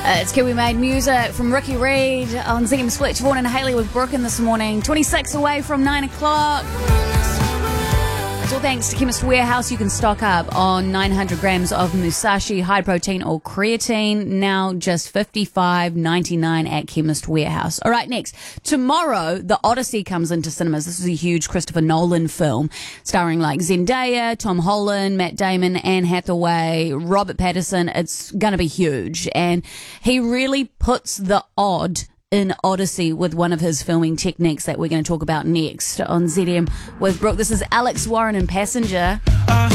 It's Kiwi Made music from Ricky Reed on ZM Split. Vaughan and Haley with Brooklyn this morning. 26 away from 9 o'clock. It's all thanks to Chemist Warehouse. You can stock up on 900 grams of Musashi high protein or creatine. Now just $55.99 at Chemist Warehouse. All right, next. Tomorrow, The Odyssey comes into cinemas. This is a huge Christopher Nolan film starring like Zendaya, Tom Holland, Matt Damon, Anne Hathaway, Robert Pattinson. It's going to be huge. And he really puts the odd in Odyssey with one of his filming techniques that we're going to talk about next on ZM with Brooke. This is Alex Warren and Passenger.